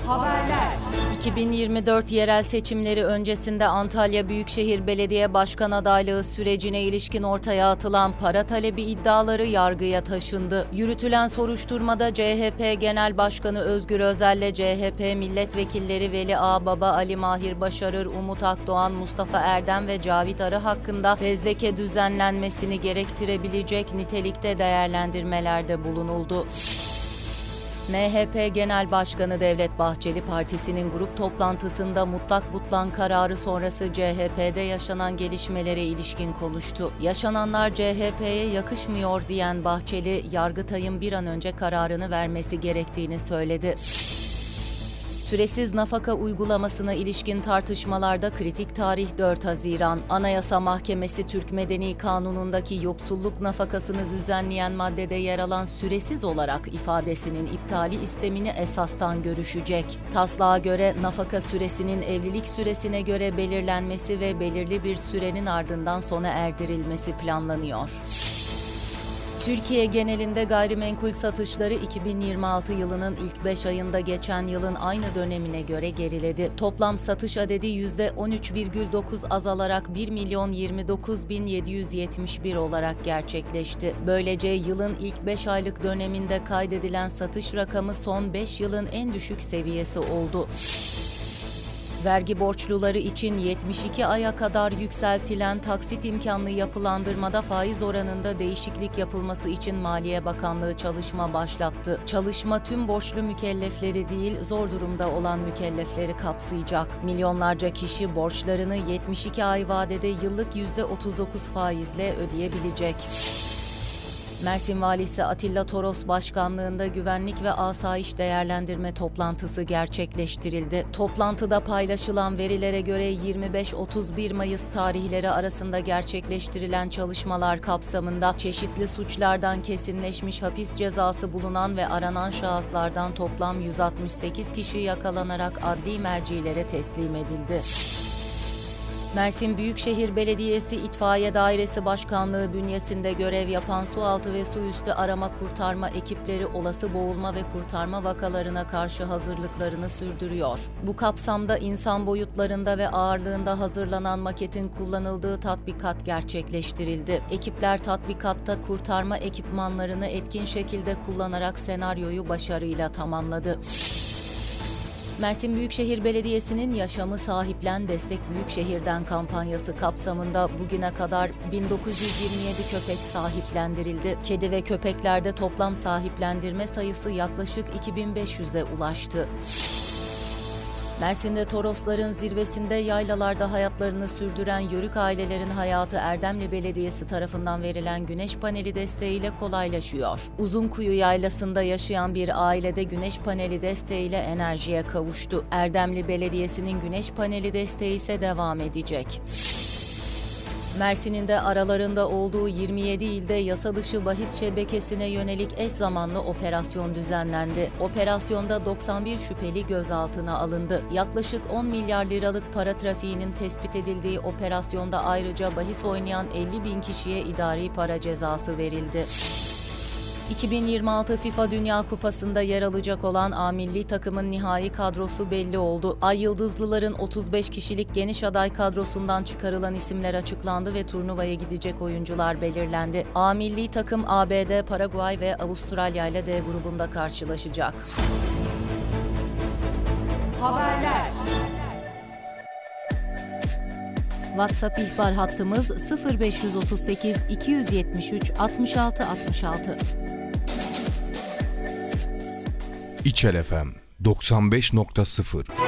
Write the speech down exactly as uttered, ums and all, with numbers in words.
Haberler. iki bin yirmi dört yerel seçimleri öncesinde Antalya Büyükşehir Belediye Başkan adaylığı sürecine ilişkin ortaya atılan para talebi iddiaları yargıya taşındı. Yürütülen soruşturmada C H P Genel Başkanı Özgür Özel ile C H P milletvekilleri Veli Ağbaba, Ali Mahir Başarır, Umut Akdoğan, Mustafa Erdem ve Cavit Arı hakkında fezleke düzenlenmesini gerektirebilecek nitelikte değerlendirmelerde bulunuldu. M H P Genel Başkanı Devlet Bahçeli, partisinin grup toplantısında mutlak butlan kararı sonrası C H P'de yaşanan gelişmelere ilişkin konuştu. Yaşananlar C H P'ye yakışmıyor diyen Bahçeli, Yargıtay'ın bir an önce kararını vermesi gerektiğini söyledi. Süresiz nafaka uygulamasına ilişkin tartışmalarda kritik tarih dört Haziran. Anayasa Mahkemesi Türk Medeni Kanunu'ndaki yoksulluk nafakasını düzenleyen maddede yer alan süresiz olarak ifadesinin iptali istemini esastan görüşecek. Taslağa göre nafaka süresinin evlilik süresine göre belirlenmesi ve belirli bir sürenin ardından sona erdirilmesi planlanıyor. Türkiye genelinde gayrimenkul satışları iki bin yirmi altı yılının ilk beş ayında geçen yılın aynı dönemine göre geriledi. Toplam satış adedi yüzde on üç virgül dokuz azalarak bir milyon yirmi dokuz bin yedi yüz yetmiş bir olarak gerçekleşti. Böylece yılın ilk beş aylık döneminde kaydedilen satış rakamı son beş yılın en düşük seviyesi oldu. Vergi borçluları için yetmiş iki aya kadar yükseltilen taksit imkanlı yapılandırmada faiz oranında değişiklik yapılması için Maliye Bakanlığı çalışma başlattı. Çalışma tüm borçlu mükellefleri değil, zor durumda olan mükellefleri kapsayacak. Milyonlarca kişi borçlarını yetmiş iki ay vadede yıllık yüzde otuz dokuz faizle ödeyebilecek. Mersin Valisi Atilla Toros başkanlığında güvenlik ve asayiş değerlendirme toplantısı gerçekleştirildi. Toplantıda paylaşılan verilere göre yirmi beş otuz bir Mayıs tarihleri arasında gerçekleştirilen çalışmalar kapsamında çeşitli suçlardan kesinleşmiş hapis cezası bulunan ve aranan şahıslardan toplam yüz altmış sekiz kişi yakalanarak adli mercilere teslim edildi. Mersin Büyükşehir Belediyesi İtfaiye Dairesi Başkanlığı bünyesinde görev yapan sualtı ve suüstü arama kurtarma ekipleri olası boğulma ve kurtarma vakalarına karşı hazırlıklarını sürdürüyor. Bu kapsamda insan boyutlarında ve ağırlığında hazırlanan maketin kullanıldığı tatbikat gerçekleştirildi. Ekipler tatbikatta kurtarma ekipmanlarını etkin şekilde kullanarak senaryoyu başarıyla tamamladı. Mersin Büyükşehir Belediyesi'nin Yaşamı Sahiplen Destek Büyükşehir'den kampanyası kapsamında bugüne kadar bin dokuz yüz yirmi yedi köpek sahiplendirildi. Kedi ve köpeklerde toplam sahiplendirme sayısı yaklaşık iki bin beş yüze ulaştı. Mersin'de Torosların zirvesinde yaylalarda hayatlarını sürdüren Yörük ailelerin hayatı Erdemli Belediyesi tarafından verilen güneş paneli desteğiyle kolaylaşıyor. Uzunkuyu Yaylası'nda yaşayan bir ailede güneş paneli desteğiyle enerjiye kavuştu. Erdemli Belediyesi'nin güneş paneli desteği ise devam edecek. Mersin'in de aralarında olduğu yirmi yedi ilde yasa dışı bahis şebekesine yönelik eş zamanlı operasyon düzenlendi. Operasyonda doksan bir şüpheli gözaltına alındı. Yaklaşık on milyar liralık para trafiğinin tespit edildiği operasyonda ayrıca bahis oynayan elli bin kişiye idari para cezası verildi. iki bin yirmi altı FIFA Dünya Kupası'nda yer alacak olan A milli takımın nihai kadrosu belli oldu. Ay Yıldızlıların otuz beş kişilik geniş aday kadrosundan çıkarılan isimler açıklandı ve turnuvaya gidecek oyuncular belirlendi. A milli takım A B D, Paraguay ve Avustralya ile D grubunda karşılaşacak. Haberler. WhatsApp ihbar hattımız sıfır beş otuz sekiz iki yetmiş üç altmış altı altmış altı. İçel F M doksan beş nokta sıfır